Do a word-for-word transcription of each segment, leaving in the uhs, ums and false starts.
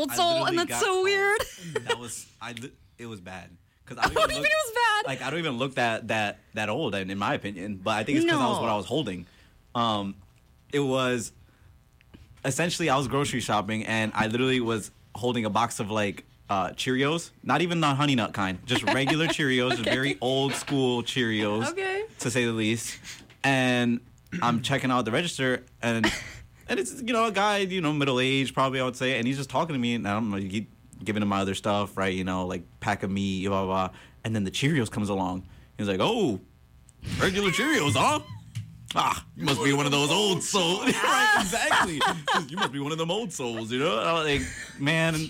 old soul, and that's so weird. That was I. It was bad. Cause I don't what do even you look, mean it was bad? Like I don't even look that that that old, in, in my opinion. But I think it's because No. I was what I was holding. Um, it was essentially I was grocery shopping, and I literally was holding a box of like uh, Cheerios, not even the Honey Nut kind, just regular Cheerios, Okay. just very old school Cheerios, Okay. to say the least. And I'm checking out the register, and and it's you know a guy, you know middle aged probably I would say, and he's just talking to me, and I'm like he, giving him my other stuff, right? You know like pack of meat, blah blah, blah. And then the Cheerios comes along. He's like, oh, regular Cheerios, huh? Ah, you must be one of those old souls. Right, exactly. You must be one of them old souls, you know? And I was like, man,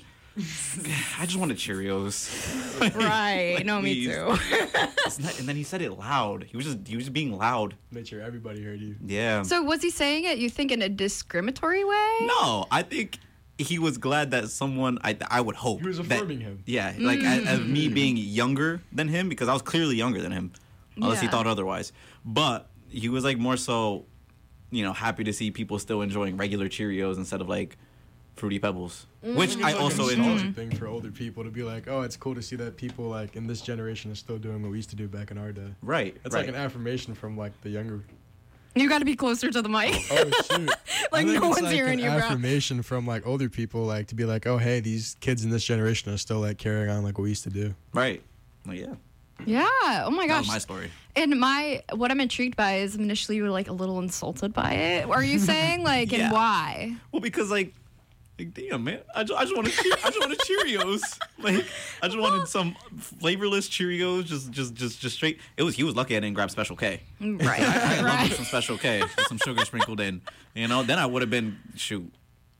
I just wanted Cheerios. Right. Like, no, me please. too. It's not- and then he said it loud. He was just he was just being loud. Made sure everybody heard you. Yeah. So was he saying it, you think, in a discriminatory way? No, I think he was glad that someone, I I would hope. He was that- affirming him. Yeah, like as, as me being younger than him, because I was clearly younger than him, unless he Yeah. thought otherwise. But he was like more so, you know, happy to see people still enjoying regular Cheerios instead of like Fruity Pebbles, which It's I like also a enjoy. nostalgic thing for older people to be like, oh, it's cool to see that people like in this generation are still doing what we used to do back in our day. Right, It's right. like an affirmation from like the younger. You got to be closer to the mic. Oh shoot! I Like, think no it's one's like hearing an you, bro. affirmation from like older people, like to be like, oh hey, these kids in this generation are still like carrying on like what we used to do. Right. Well, yeah. Yeah. Oh my That gosh. was my story. And my what I'm intrigued by is initially you were like a little insulted by it. Are you saying like Yeah. and why? Well, because like, like damn man, I just, I just wanted Cheer- I just wanted Cheerios. Like I just wanted some flavorless Cheerios, just just just just straight. It was he was lucky I didn't grab Special K. Right. I love right. some Special K with some sugar sprinkled in. You know, then I would have been shoot.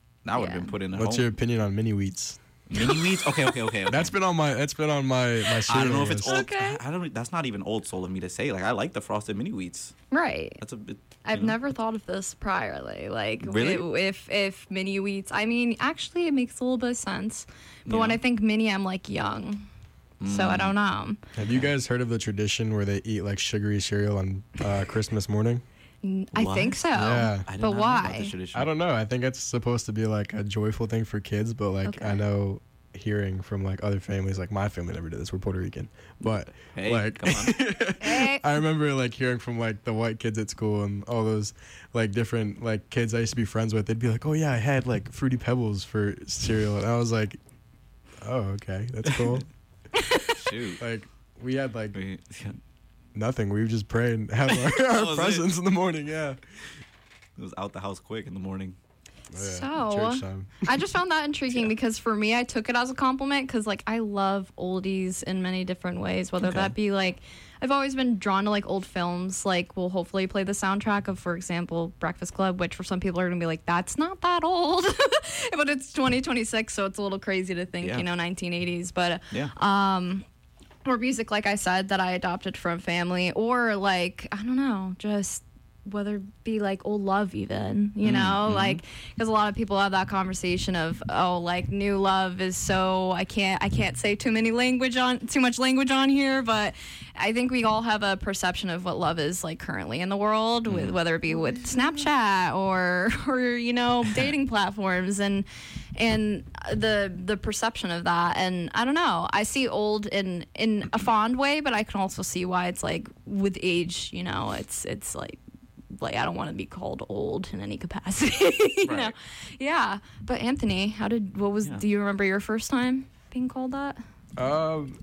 I would have Yeah. been put in. A What's home. your opinion on mini wheats? Mini wheats? Okay, okay, okay. okay. That's been on my that's been on my my. I don't know if cereal it's list. old. Okay. I don't. That's not even old soul of me to say. Like I like the frosted mini wheats. Right. That's a bit. I've you know. never thought of this priorly. Like, Really? i- if if mini wheats, I mean, actually, it makes a little bit of sense. But when Yeah. I think mini, I'm like young, so Mm. I don't know. Have you guys heard of the tradition where they eat like sugary cereal on uh, Christmas morning? N- I What? think so. Yeah. I did But not know about why? this tradition. I don't know. I think it's supposed to be like a joyful thing for kids, but like Okay. I know hearing from like other families, like my family never did this. We're Puerto Rican, but Hey, like come on. Hey. I remember like hearing from like the white kids at school and all those like different like kids I used to be friends with. They'd be like, "Oh yeah, I had like Fruity Pebbles for cereal," and I was like, "Oh okay, that's cool." Shoot. Like we had like We- nothing. We would just pray and have our, That our was presents in the morning. Yeah. It was out the house quick in the morning. Oh, yeah. So- Church time. I just found that intriguing because for me, I took it as a compliment because like I love oldies in many different ways, whether Okay. that be like I've always been drawn to like old films. Like we'll hopefully play the soundtrack of, for example, Breakfast Club, which for some people are gonna be like that's not that old, but it's twenty twenty-six, so it's a little crazy to think Yeah. you know nineteen eighties. But Yeah. um, or music like I said that I adopted from family, or like I don't know, just whether it be like old love even you know like because a lot of people have that conversation of oh like new love is so I can't I can't say too many language on too much language on here, but I think we all have a perception of what love is like currently in the world, with whether it be with Snapchat or or you know dating platforms and and the the perception of that. And I don't know, I see old in in a fond way, but I can also see why it's like with age, you know, it's it's like like I don't want to be called old in any capacity, you know. Right. Yeah. But Anthony, how did what was Yeah. do you remember your first time being called that? Um,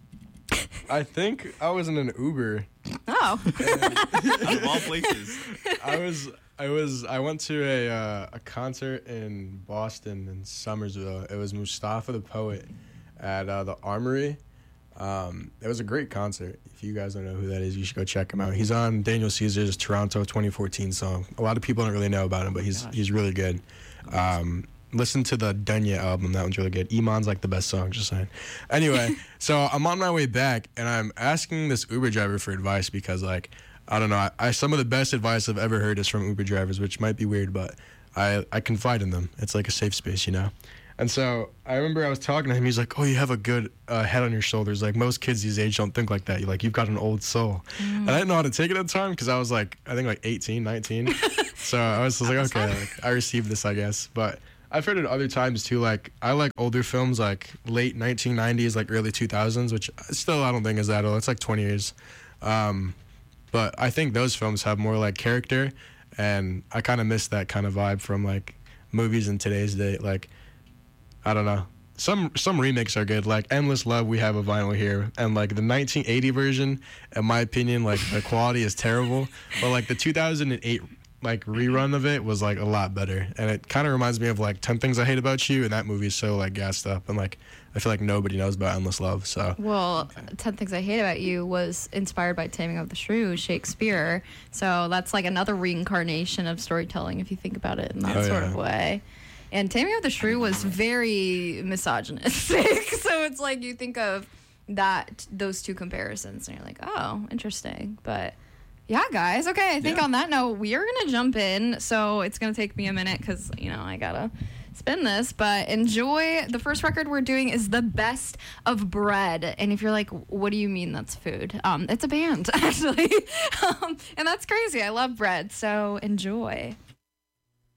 I think I was in an Uber. Oh. Out of all places. I was I was I went to a uh, a concert in Boston in Somersville. It was Mustafa the Poet at uh, the Armory. Um, it was a great concert. If you guys don't know who that is, you should go check him out. He's on Daniel Caesar's Toronto twenty fourteen song. A lot of people don't really know about him, but he's Gosh. he's really good. Um, listen to the Dunya album. That one's really good. Iman's like the best song, just saying. Anyway, so I'm on my way back, and I'm asking this Uber driver for advice because, like, I don't know. I, I some of the best advice I've ever heard is from Uber drivers, which might be weird, but I, I confide in them. It's like a safe space, you know? And so I remember I was talking to him. He's like, "Oh, you have a good uh, head on your shoulders. Like most kids these age don't think like that. You're like, you've got an old soul." And I didn't know how to take it at the time because I was like, I think like eighteen, nineteen. So I was just like, okay, like, I received this, I guess. But I've heard it other times too. Like I like older films, like late nineteen nineties, like early two thousands, which still I don't think is that old. It's like twenty years. Um, but I think those films have more like character, and I kind of miss that kind of vibe from like movies in today's day. Like I don't know. Some some remakes are good, like Endless Love. We have a vinyl here, and like the nineteen eighty version, in my opinion, like the quality is terrible. But like the two thousand eight like rerun of it was like a lot better, and it kind of reminds me of like ten Things I Hate About You, and that movie's so like gassed up, and like I feel like nobody knows about Endless Love. So well, ten Things I Hate About You was inspired by Taming of the Shrew, Shakespeare. So that's like another reincarnation of storytelling if you think about it in that Oh, sort yeah. of way. And Taming of the Shrew was very misogynistic. So it's like you think of that, those two comparisons, and you're like, oh, interesting. But yeah, guys. Okay, I think Yeah. on that note, we are going to jump in. So it's going to take me a minute because, you know, I got to spin this. But enjoy. The first record we're doing is The Best of Bread. And if you're like, what do you mean that's food? Um, it's a band, actually. um, and that's crazy. I love bread. So enjoy.